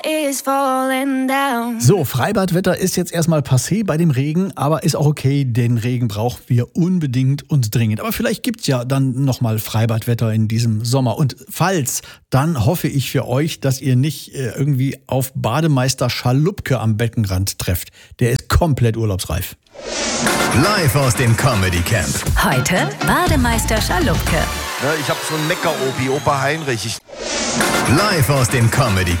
is falling down. So, Freibadwetter ist jetzt erstmal passé bei dem Regen, aber ist auch okay, den Regen brauchen wir unbedingt und dringend. Aber vielleicht gibt's ja dann nochmal Freibadwetter in diesem Sommer. Und falls, dann hoffe ich für euch, dass ihr nicht irgendwie auf Bademeister Schalupke am Beckenrand trefft. Der ist komplett urlaubsreif. Live aus dem Comedy Camp. Heute Bademeister Schalupke. Ich habe so einen Mecker-Opi, Opa Heinrich. Live aus dem Comedy